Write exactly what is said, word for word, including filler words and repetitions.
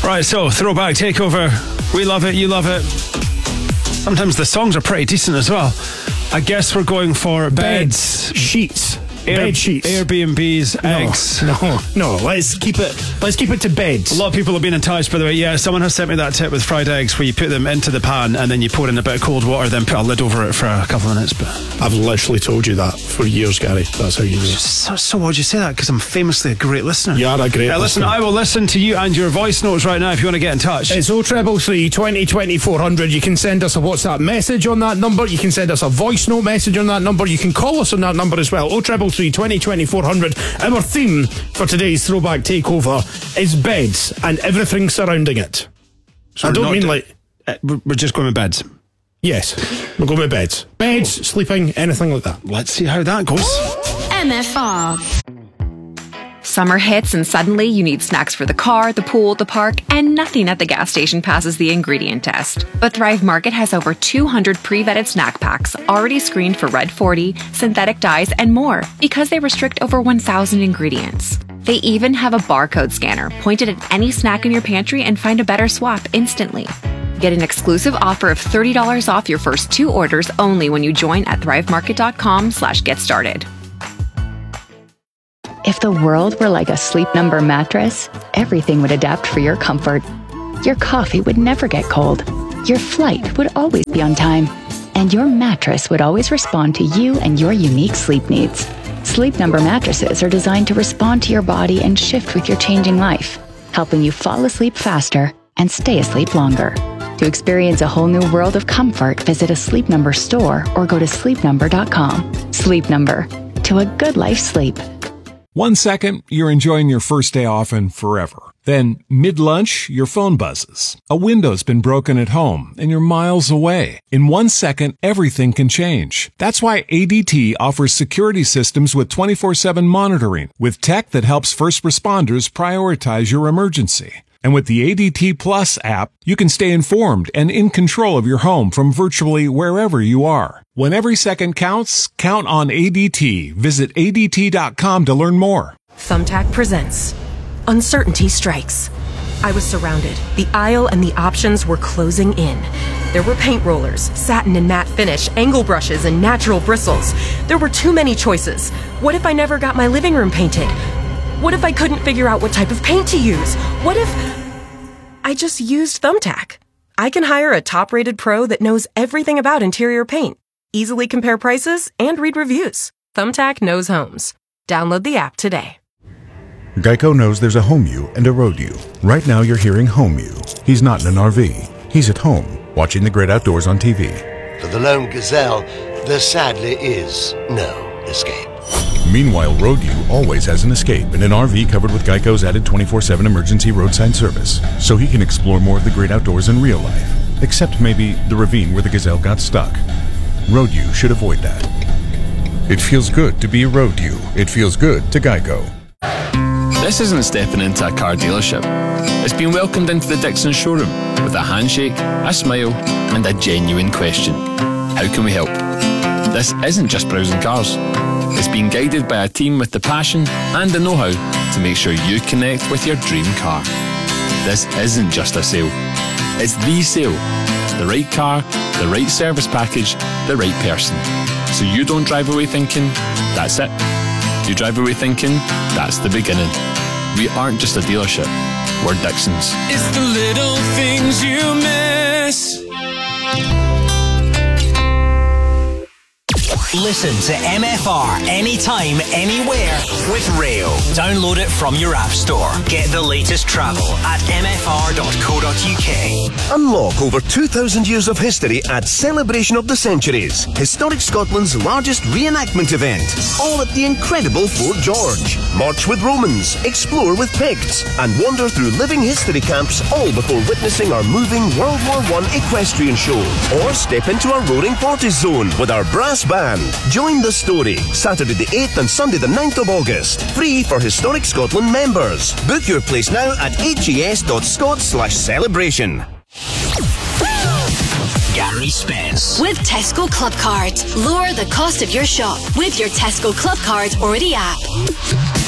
Right, so Throwback Takeover. We love it, you love it. Sometimes the songs are pretty decent as well. I guess we're going for beds, beds sheets. Air, bed sheets, Airbnbs, no, eggs. No, no. Let's keep it. Let's keep it to beds. A lot of people have been in touch, by the way. Yeah, someone has sent me that tip with fried eggs, where you put them into the pan and then you pour in a bit of cold water, then put a lid over it for a couple of minutes. But I've literally told you that for years, Gary. That's how you do it. So, so why would you say that? Because I'm famously a great listener. You are a great uh, listen, listener. I will listen to you and your voice notes right now if you want to get in touch. It's oh three three, twenty, twenty, four hundred. You can send us a WhatsApp message on that number. You can send us a voice note message on that number. You can call us on that number as well. oh three three, twenty, twenty, four hundred. Our theme for today's Throwback Takeover is beds and everything surrounding it. So I don't mean d- like... Uh, we're just going with beds. Yes, we're going with beds. Beds, sleeping, anything like that. Let's see how that goes. M F R. Summer hits and suddenly you need snacks for the car, the pool, the park, and nothing at the gas station passes the ingredient test. But Thrive Market has over two hundred pre-vetted snack packs already screened for Red forty, synthetic dyes, and more because they restrict over one thousand ingredients. They even have a barcode scanner pointed at any snack in your pantry and find a better swap instantly. Get an exclusive offer of thirty dollars off your first two orders only when you join at thrivemarket.com slash get started. If the world were like a Sleep Number mattress, everything would adapt for your comfort. Your coffee would never get cold. Your flight would always be on time. And your mattress would always respond to you and your unique sleep needs. Sleep Number mattresses are designed to respond to your body and shift with your changing life, helping you fall asleep faster and stay asleep longer. To experience a whole new world of comfort, visit a Sleep Number store or go to sleep number dot com. Sleep Number. To a good life sleep. One second, you're enjoying your first day off and forever. Then, mid-lunch, your phone buzzes. A window's been broken at home, and you're miles away. In one second, everything can change. That's why A D T offers security systems with twenty-four seven monitoring, with tech that helps first responders prioritize your emergency. And with the A D T Plus app, you can stay informed and in control of your home from virtually wherever you are. When every second counts, count on A D T. Visit A D T dot com to learn more. Thumbtack presents Uncertainty Strikes. I was surrounded. The aisle and the options were closing in. There were paint rollers, satin and matte finish, angle brushes, and natural bristles. There were too many choices. What if I never got my living room painted? What if I couldn't figure out what type of paint to use? What if I just used Thumbtack? I can hire a top-rated pro that knows everything about interior paint, easily compare prices, and read reviews. Thumbtack knows homes. Download the app today. Geico knows there's a home you and a road you. Right now you're hearing home you. He's not in an R V. He's at home, watching the great outdoors on T V. For the lone gazelle, there sadly is no escape. Meanwhile, Road U always has an escape in an R V covered with Geico's added twenty-four seven emergency roadside service, so he can explore more of the great outdoors in real life, except maybe the ravine where the gazelle got stuck. Road U should avoid that. It feels good to be a Road U. It feels good to Geico. This isn't stepping into a car dealership. It's been welcomed into the Dixon showroom with a handshake, a smile, and a genuine question. How can we help? This isn't just browsing cars. It's being guided by a team with the passion and the know-how to make sure you connect with your dream car. This isn't just a sale. It's the sale. The right car, the right service package, the right person. So you don't drive away thinking, that's it. You drive away thinking, that's the beginning. We aren't just a dealership. We're Dixons. It's the little things you miss. Listen to M F R anytime, anywhere with Rail. Download it from your app store. Get the latest travel at m f r dot co dot u k. Unlock over two thousand years of history at Celebration of the Centuries, Historic Scotland's largest reenactment event. All at the incredible Fort George. March with Romans, explore with Picts, and wander through living history camps, all before witnessing our moving World War One equestrian show. Or step into our roaring parties zone with our brass band. Join the story, Saturday the eighth and Sunday the ninth of August. Free for Historic Scotland members. Book your place now at hes.scot slash celebration. Gary Spence. With Tesco Club Card. Lower the cost of your shop with your Tesco Club Card or the app.